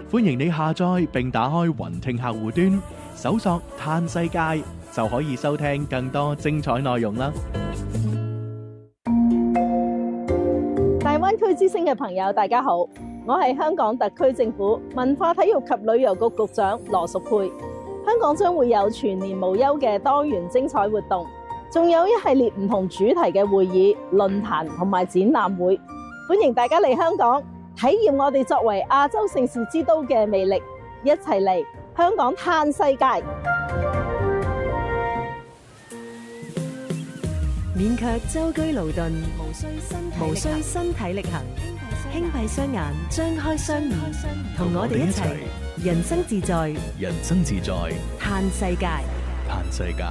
歡迎你下載並打開雲聽客戶端，搜索嘆世界就可以收聽更多精彩內容啦。 大灣區之聲嘅朋友，大家好，我係香港特區政府文化體育及旅遊局局長羅淑佩。香港將會有全年無休嘅多元精彩活動，仲有一系列唔同主題嘅會議、論壇同埋展覽會，歡迎大家嚟香港體驗我哋作為亞洲盛事之都嘅魅力，一齊嚟香港嘆世界。 免卻舟車勞頓，無需身體力行，輕閉雙眼，張開雙耳，同我哋一齊人生自在， 人生自在， 嘆世界， 嘆世界。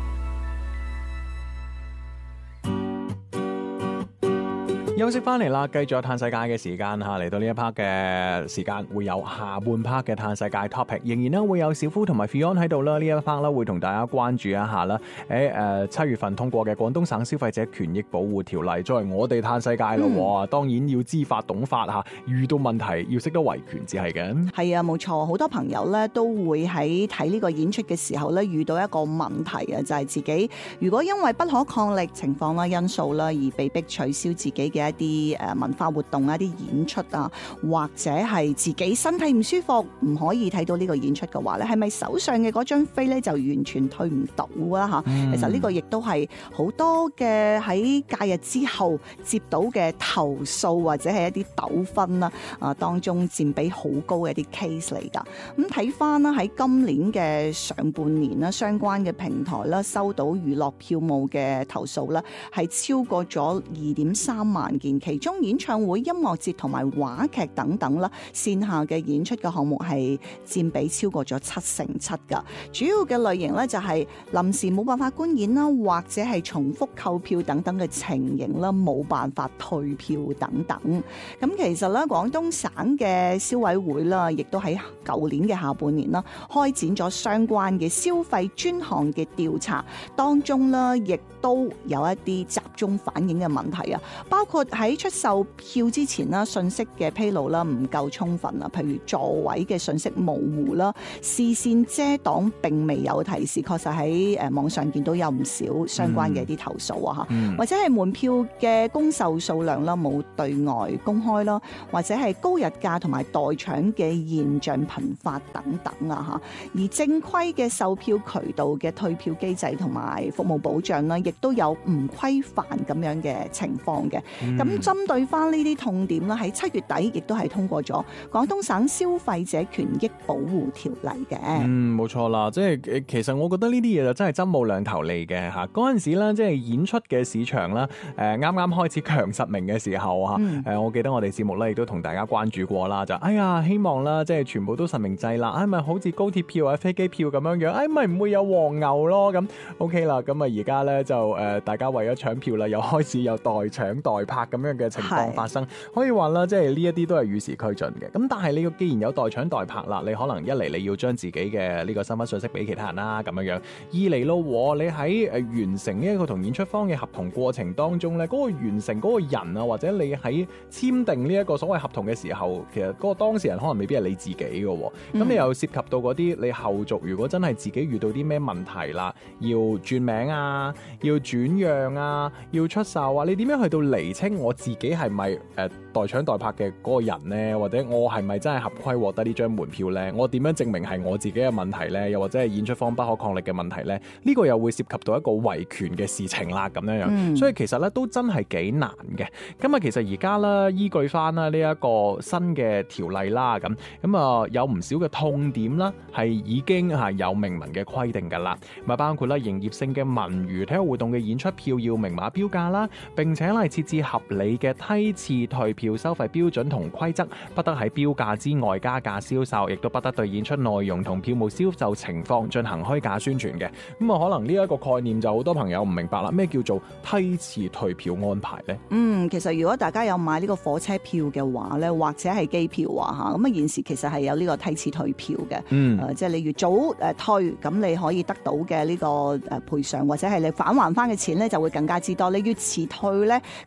休息翻嚟啦，繼續有嘆世界嘅時間嚇，嚟到呢一 part 嘅時間會有下半 part 嘅嘆世界 topic， 仍然咧會有小夫同埋 Fion 喺度啦。呢一 part 咧會同大家關注一下啦。喺7月份通過嘅廣東省消費者權益保護條例，作為我哋嘆世界咯，當然要知法懂法嚇，遇到問題要識得維權至係嘅。 係啊，冇錯，好多朋友咧都會喺睇呢個演出嘅時候咧遇到一個問題啊，就係自己如果因為不可抗力情況啦、因素啦而被迫取消自己嘅一啲文化活動啊、啲演出啊，或者係自己身體唔舒服唔可以睇到呢個演出嘅話咧，係咪手上嘅嗰張飛咧就完全退唔到啊？嚇，其實呢個亦都係好多嘅喺假日之後接到嘅投訴或者係一啲糾紛啦當中佔比好高嘅一啲 case 嚟㗎。咁睇翻啦，喺今年嘅上半年啦，相關嘅平台啦收到娛樂票務嘅投訴啦，係超過咗2.3萬件，其中演唱會、音樂節同埋話劇等等啦，線下嘅演出嘅項目係佔比超過咗7%㗎。主要嘅類型咧就係臨時冇辦法觀演啦，或者係重複購票等等嘅情形啦，冇辦法退票等等。咁其實咧，廣東省嘅消委會啦，亦都喺舊年嘅下半年啦，開展咗相關嘅消費專項嘅調查，當中啦，亦都有一啲集中反映嘅問題啊，包括喺出售票之前啦，信息嘅披露啦唔夠充分啊，譬如座位嘅信息模糊啦，視線遮擋並未有提示，確實喺網上見到有唔少相關嘅一啲投訴啊嚇，或者係門票嘅公售數量啦冇對外公開啦，或者係高日價同埋代搶嘅現象頻發等等啊嚇，而正規嘅售票渠道嘅退票機制同埋服務保障啦，亦都有唔規範咁樣嘅情況嘅。咁針對翻呢啲痛點啦，喺7月底亦都係通過咗廣東省消費者權益保護條例嘅。 冇錯啦，即係其實我覺得呢啲嘢就真係針冇兩頭利嘅嚇。嗰陣時咧，即係演出嘅市場啦，啱啱開始強實名嘅時候嚇，我記得我哋節目咧亦都同大家關注過啦，就希望啦，即係全部都實名制啦，咪好似高鐵票啊、飛機票咁樣樣，咪唔會有黃牛咯咁。OK 啦，咁啊而家咧就大家為咗搶票啦，又開始有代搶代拍咁樣嘅情況發生，可以話啦，即係呢一啲都係與時俱進嘅。咁但係你既然有代搶代拍啦，你可能一嚟你要將自己嘅呢個身份信息俾其他人啦，咁樣樣；二嚟咯，你喺完成呢一個同演出方嘅合同過程當中咧，嗰個完成嗰個人啊，或者你喺簽訂呢一個所謂合同嘅時候，其實嗰個當事人可能未必係你自己嘅。咁你又涉及到嗰啲你後續如果真係自己遇到啲咩問題啦，要轉名啊，要轉讓啊，要出售啊，你點樣去到釐清我自己係咪代搶代拍嘅嗰個人呢？或者我係咪真係合規獲得呢張門票呢？我點樣證明係我自己嘅問題呢？又或者係演出方不可抗力嘅問題呢？呢個又會涉及到一個維權嘅事情啦，咁樣樣。所以其實咧都真係幾難嘅。咁啊，其實而家咧依據翻啦呢一個新嘅條例啦，咁啊有唔少嘅痛點啦，係已經係有明文嘅規定㗎啦。咪包括啦營業性嘅文娛體育活動嘅演出票要明碼標價啦，並且係設置合理嘅梯次退票收費標準同規則，不得喺標價之外加價銷售，亦都不得對演出內容同票務銷售情況進行虛假宣傳嘅。咁啊，可能呢一個概念就好多朋友唔明白啦。咩叫做梯次退票安排呢？ 其實如果大家有買呢個火車票嘅話咧，或者係機票啊嚇，咁啊現時其實係有呢個梯次退票嘅。即係你越早退，咁你可以得到嘅呢個賠償或者係你返還翻嘅錢咧就會更加之多。你越遲退咧，咁你俾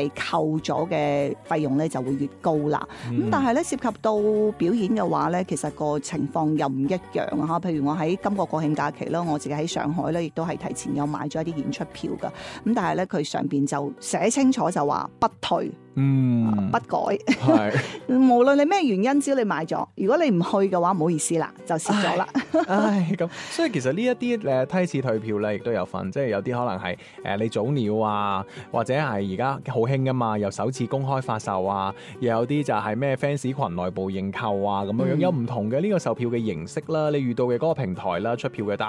被扣咗嘅費用咧就會越高啦。咁但係咧涉及到表演嘅話咧，其實個情況又唔一樣啊！譬如我喺今個國慶假期啦，我自己喺上海咧，亦都係提前有買咗一啲演出票噶。咁但係咧佢上邊就寫清楚就話不退。不改，係無論你咩原因，只要你買咗，如果你唔去嘅話，唔好意思啦，就蝕咗啦。 唉，咁所以其實呢一啲梯次退票咧，亦都有分，即係有啲可能係你早鳥啊，或者係而家好興噶嘛，又首次公開發售啊，又有啲就係咩 fans 群內部認購啊，咁樣有唔同嘅呢個售票嘅形式啦，你遇到嘅嗰個平台啦，出票嘅